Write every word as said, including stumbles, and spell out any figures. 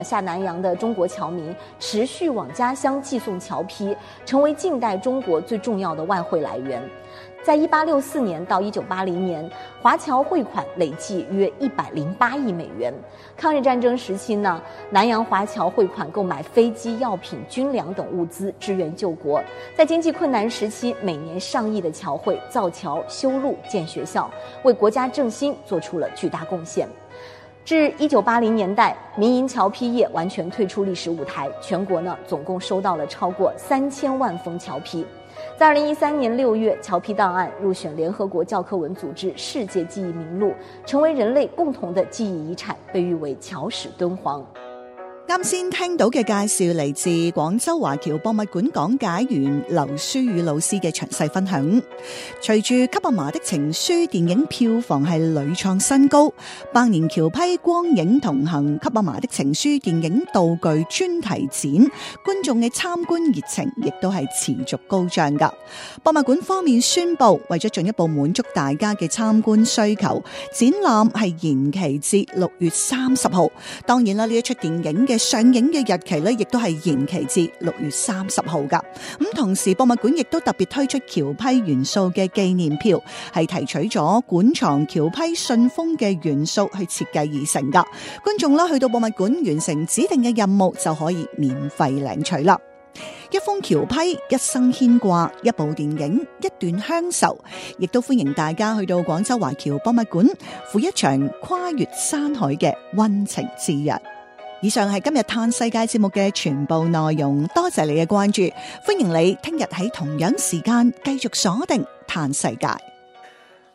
下南洋的中国侨民持续往家乡寄送侨批，成为近代中国最重要的外汇来源。在一八六四年到一九八零年，华侨汇款累计约一百零八亿美元。抗日战争时期呢，南洋华侨汇款购买飞机、药品、军粮等物资，支援救国。在经济困难时期，每年上亿的侨汇造桥、修路、建学校，为国家振兴做出了巨大贡献。至一九八零年代，民营侨批业完全退出历史舞台，全国呢总共收到了超过三千万封侨批。在二零一三年六月，侨批档案入选联合國教科文組織世界記憶名錄，成為人類共同的記憶遺產，被譽為僑史敦煌。 啱先聽到嘅介紹嚟自廣州華僑博物館講解員劉書宇老師嘅詳細分享。隨住《給阿嫲的情書》電影票房係屢創新高，百年僑批光影同行《給阿嫲的情書》電影道具專題展，觀眾嘅參觀熱情亦都係持續高漲噶。博物館方面宣布，為咗進一步滿足大家嘅參觀需求，展覽係延期至六月三十號。當然啦，呢一出電影嘅上映嘅日期咧，亦都係延期至六月三十號噶。咁同時，博物館亦都特別推出僑批元素嘅紀念票，係提取咗館藏僑批信封嘅元素去設計而成噶。觀眾啦去到博物館完成指定嘅任務，就可以免費領取啦。一封僑批，一生牽掛；一部電影，一段鄉愁。亦都歡迎大家去到廣州華僑博物館，赴一場跨越山海嘅溫情之日。以上係今日嘆世界節目嘅全部內容，多謝你嘅關注，歡迎你聽日喺同樣時間繼續鎖定嘆世界。